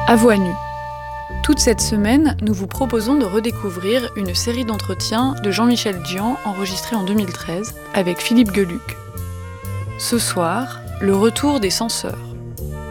À voix nue. Toute cette semaine, nous vous proposons de redécouvrir une série d'entretiens de Jean-Michel Dzian enregistrée en 2013 avec Philippe Geluck. Ce soir, le retour des censeurs.